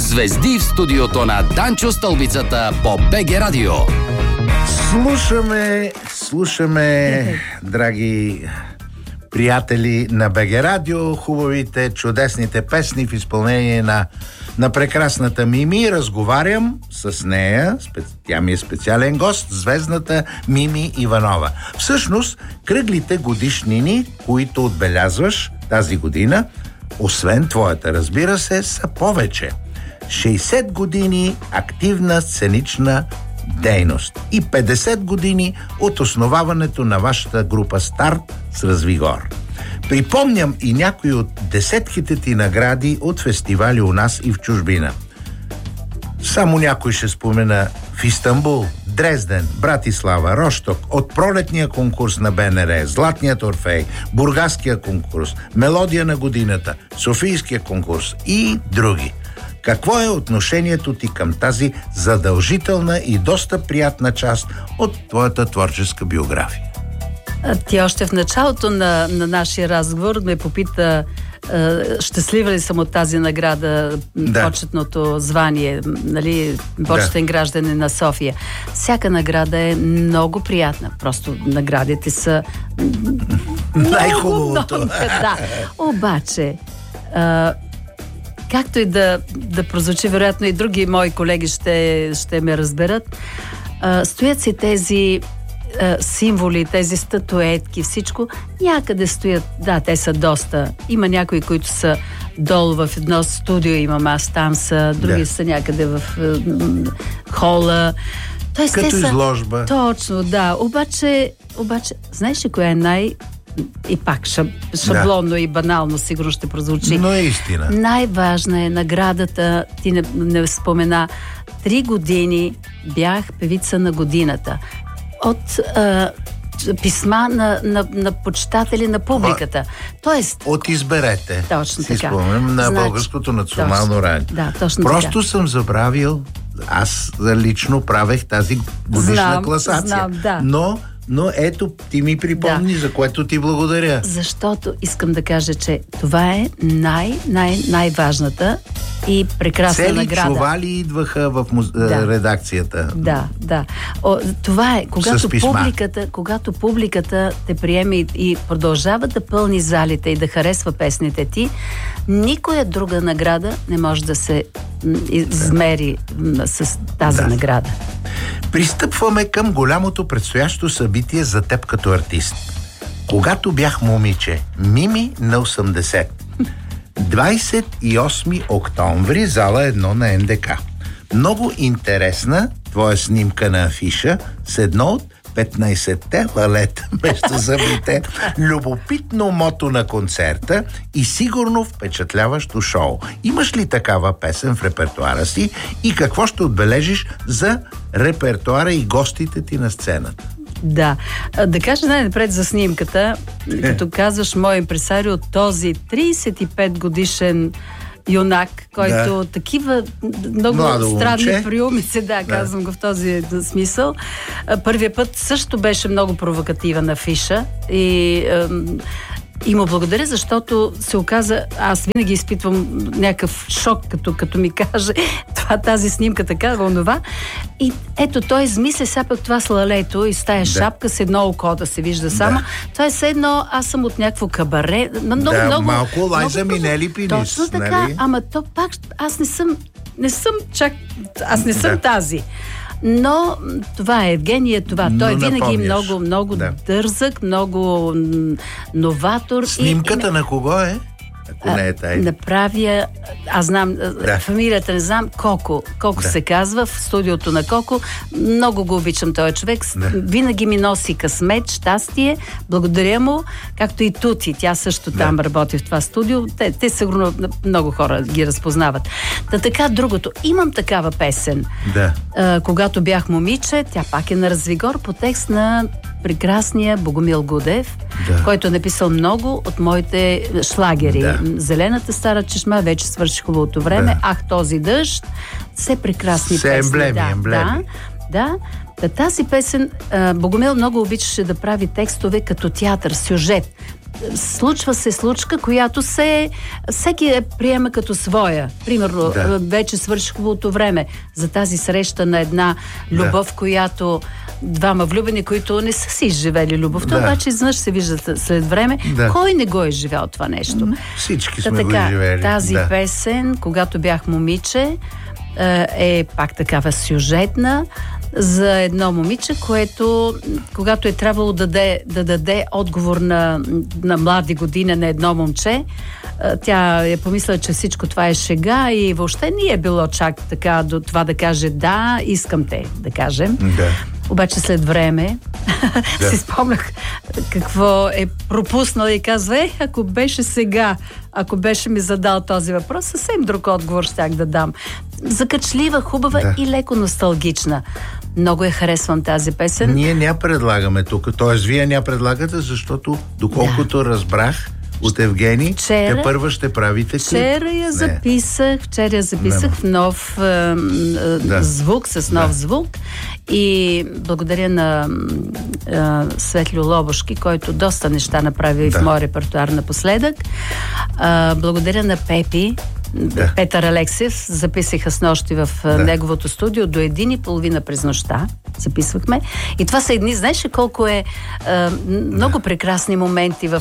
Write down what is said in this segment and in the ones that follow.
Звезди в студиото на Данчо Стълбицата по БГ Радио. Слушаме, драги приятели на БГ Радио, хубавите, чудесните песни в изпълнение на прекрасната Мими. Разговарям с нея, тя ми е специален гост, звездната Мими Иванова. Всъщност, кръглите годишнини, които отбелязваш тази година, освен твоята, разбира се, са повече. 60 години активна сценична дейност и 50 години от основаването на вашата група Старт с Развигор. Припомням и някои от десетките ти награди от фестивали у нас и в чужбина. Само някой ще спомена: в Истанбул, Дрезден, Братислава, Рошток, от пролетния конкурс на БНР, Златният Орфей, Бургаския конкурс, Мелодия на годината, Софийския конкурс и други. Какво е отношението ти към тази задължителна и доста приятна част от твоята творческа биография? Ти още в началото на нашия разговор ме попита щастлива ли съм от тази награда, почетното звание, нали, почетен гражданин на София. Всяка награда е много приятна. Просто наградите са най-хубавото. Да. Обаче, както и да прозвучи, вероятно и други мои колеги ще ме разберат, стоят си тези символи, тези статуетки, всичко някъде стоят. Да, те са доста. Има някои, които са долу в едно студио, имам аз, там са, други са някъде в хола. Тоест, като изложба. Точно, да. Обаче, знаеш ли коя е и пак шаблонно и банално сигурно ще прозвучи. Но е истина. Най-важна е наградата, ти не спомена, 3 години бях певица на годината. От писма на почитатели на публиката. Тоест, от изберете. Точно така. Спомням на Българското национално радио. Да, точно Просто така. съм забравил, аз лично правех тази годишна класация. Знам, да. Но ето, ти ми припомни, за което ти благодаря. Защото искам да кажа, че това е най-важната и прекрасна награда. Цели чували идваха в редакцията. Да. Това е, когато публиката те приеме и продължава да пълни залите и да харесва песните ти, никоя друга награда не може да се измери с тази награда. Пристъпваме към голямото предстоящо събитие за теб като артист. Когато бях момиче, Мими на 80. 28 октомври, зала 1 на НДК. Много интересна твоя снимка на афиша с едно от 15-те лалета между зъбите, любопитно мото на концерта и сигурно впечатляващо шоу. Имаш ли такава песен в репертуара си и какво ще отбележиш за репертуара и гостите ти на сцената? Да. Да кажа най-напред за снимката. Като казваш мой импресарио, този 35 годишен юнак, който такива много странни приумици, казвам го в този смисъл. Първият път също беше много провокативен афиша и му благодаря, защото се оказа, аз винаги изпитвам някакъв шок, като ми каже тази снимка така, онова. И ето той измисля сега пък това с лалето и с тая шапка с едно око да се вижда само. Това е все едно, аз съм от някакво кабаре. Много, малко Лайза Минели Пинис. Точно така, нали? Ама то пак, аз не съм тази. Но това е Евгения, това. Той винаги много дързък, много новатор. Снимката на кого е? Ако не е тайна. Направя, аз знам, фамилията не знам, Коко се казва, в студиото на Коко. Много го обичам този човек. Винаги ми носи късмет, щастие. Благодаря му, както и Тути. Тя също там работи в това студио. Те сигурно много хора ги разпознават. Така, другото. Имам такава песен. Когато бях момиче, тя пак е на Развигор по текст на прекрасния Богомил Гудев, който е написал много от моите шлагери. Зелената стара чешма, вече свърши хубавото време. Ах, този дъжд. Все прекрасни песни. Емблеми. Тази песен Богомил много обичаше да прави текстове като театър, сюжет. случва се случка, която всеки приема като своя. Примерно, вече свърши хубавото време за тази среща на една любов, която двама влюбени, които не са си изживели любовта, обаче изведнъж се виждат след време. Кой не го е живял това нещо? Всички сме го изживели. Тази песен, когато бях момиче, е пак такава сюжетна за едно момиче, което, когато е трябвало да даде отговор на млади години на едно момче, тя е помисля, че всичко това е шега и въобще не е било чак така до това да каже да, искам те, да кажем. Обаче след време си спомнях какво е пропуснала и казва, ако беше сега, ако беше ми задал този въпрос, съвсем друг отговор щях да дам. Закачлива, хубава и леко носталгична. Много я харесвам тази песен. Ние не я предлагаме тук, т.е. вие не я предлагате, защото доколкото разбрах от Евгений, те първа ще правите клип. Вчера я записах в нов звук, с нов звук и благодаря на Светлио Лобошки, който доста неща направи в моя репертуар напоследък. Благодаря на Пепи, Петър Алексиев, записаха с нощи в неговото студио до 1:30 през нощта. Записвахме. И това са едни, знаеш ли колко е много прекрасни моменти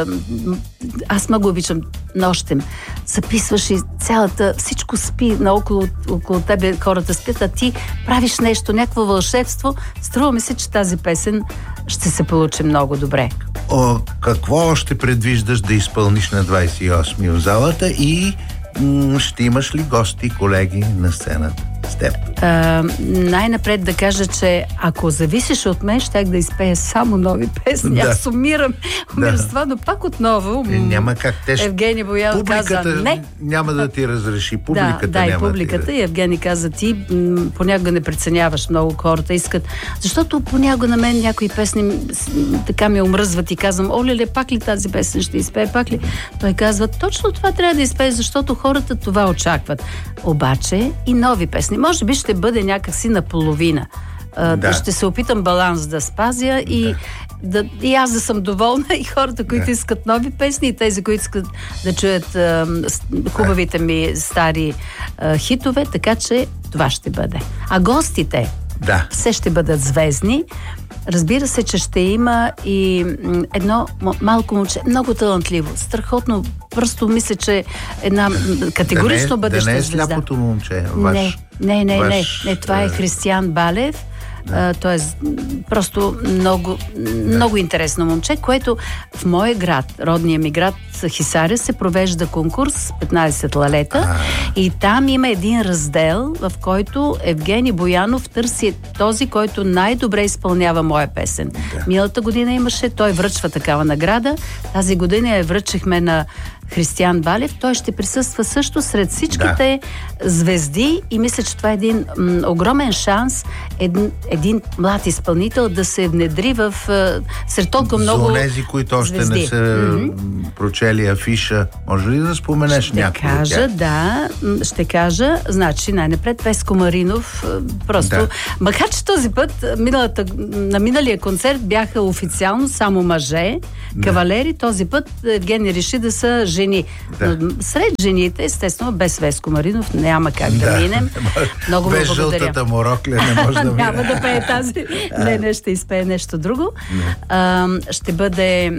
аз много обичам нощем. Записваш и всичко спи, около тебе хората спят, а ти правиш нещо, някакво вълшебство. Струва ми се, че тази песен ще се получи много добре. Какво още предвиждаш да изпълниш на 28-ми в залата и ще имаш ли гости, колеги на сцената с теб? Най-напред да кажа, че ако зависиш от мен, щях да изпея само нови песни. Аз умирам с това, но пак отново няма как. Евгений Боянов каза не. Няма да ти разреши. Публиката няма и публиката. И Евгений каза, ти понякога не преценяваш, много хората искат. Защото понякога на мен някои песни така ме омръзват и казвам, оле, пак ли тази песен ще изпее, пак ли? Той казва, точно това трябва да изпее, защото хората това очакват. Обаче и нови песни. Може би ще бъде някакси наполовина. Ще се опитам баланс да спазя и аз да съм доволна и хората, които искат нови песни и тези, които искат да чуят хубавите ми стари хитове, така че това ще бъде. А гостите все ще бъдат звездни. Разбира се, че ще има и едно малко момче, много талантливо, страхотно, просто мисля, че една категорично бъдеща звезда. Да не е сляпото момче, Не, това е Християн Балев. Т.е. просто много интересно момче, което в моя град, родния ми град Хисаря, се провежда конкурс 15 лалета и там има един раздел, в който Евгений Боянов търси този, който най-добре изпълнява моя песен. Миналата година имаше, той връчва такава награда. Тази година я връчихме на Християн Балев. Той ще присъства също сред всичките звезди и мисля, че това е един огромен шанс един млад изпълнител да се внедри сред толкова много звезди. За онези, които още не са прочели афиша, може ли да споменеш някой от тях? Ще кажа. Значи, най-напред Веско Маринов. Просто, макар че този път, на миналия концерт бяха официално само мъже, кавалери, този път Евгений реши да са жени. Сред жените, естествено, без Веско Маринов няма как да минем. Много без жълтата му рокля не може да мине. Няма да пее тази. Не, ще изпее нещо друго. Ще бъде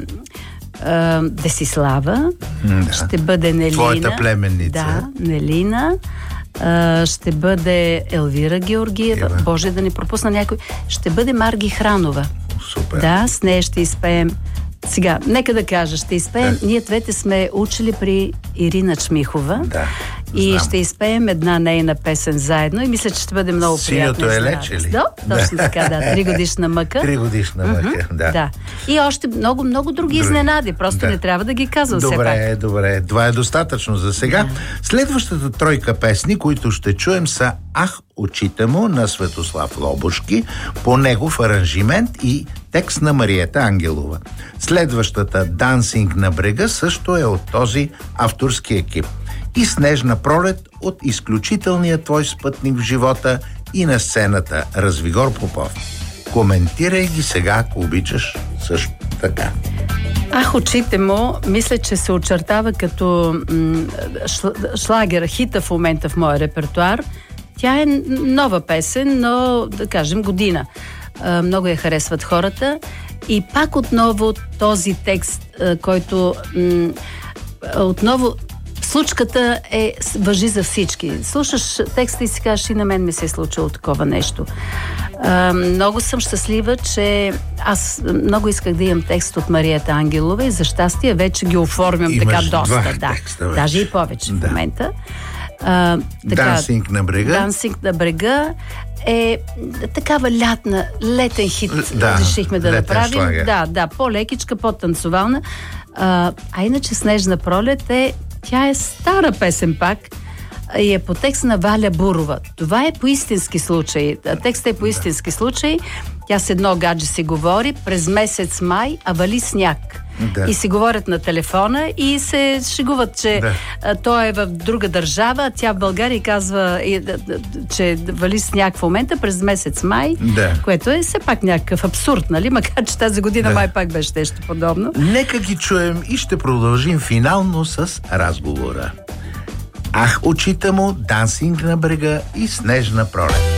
Десислава. Ще бъде Нелина. Твоята племенница. Нелина. Ще бъде Елвира Георгиева. Боже, да не пропусна някой. Ще бъде Марги Хранова. Супер. С нея ще изпеем. Сега, нека да кажа, ще изпеем. Ние двете сме учили при Ирина Чмихова. И ще изпеем една нейна песен заедно и мисля, че ще бъде много приятно. Синьото е лече ли? Точно така, 3 годишна мъка. 3 годишна мъка, да. И още много други изненади. Просто не трябва да ги казвам все пак. Добре. Това е достатъчно за сега. Следващата тройка песни, които ще чуем, са Ах, очите му на Светослав Лобошки, по негов аранжимент и текст на Мариета Ангелова. Следващата Дансинг на брега също е от този авторски екип. И Снежна пролет от изключителния твой спътник в живота и на сцената Развигор Попов. Коментирай ги сега, ако обичаш, също така. Ах, очите му, мисля, че се очертава като шлагер, хита в момента в моя репертуар. Тя е нова песен, но, да кажем, година. Много я харесват хората. И пак отново този текст, който отново случката важи за всички. Слушаш текста и си кажеш, и на мен ми се е случило такова нещо. Много съм щастлива, че аз много исках да имам текст от Мариета Ангелова и за щастие вече ги оформям така доста. Даже и повече в момента. Дансинг на брега. Дансинг на брега е такава летен хит. Решихме да направим. Да, по-лекичка, по-танцовална. А иначе Снежна пролет тя е стара песен пак и е по текст на Валя Бурова. Това е по истински случай. Текстът е по истински случай. Тя с едно гадже си говори през месец май, а вали сняг. Да. И си говорят на телефона и се шегуват, че той е в друга държава, а тя в България казва, че вали сняг в момента през месец май, което е все пак някакъв абсурд, нали? Макар че тази година май пак беше нещо подобно. Нека ги чуем и ще продължим финално с разговора. Ах, очите му, Дансинг на брега и Снежна пролет.